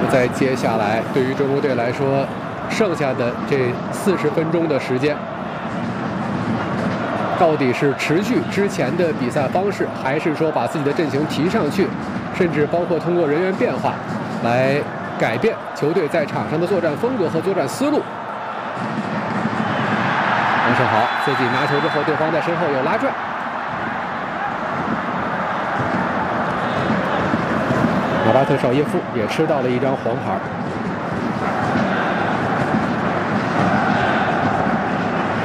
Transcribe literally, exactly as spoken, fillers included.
么在接下来，对于中国队来说，剩下的这四十分钟的时间，到底是持续之前的比赛方式，还是说把自己的阵型提上去，甚至包括通过人员变化来改变球队在场上的作战风格和作战思路？王胜豪自己拿球之后，对方在身后有拉拽。马巴特绍耶夫也吃到了一张黄牌。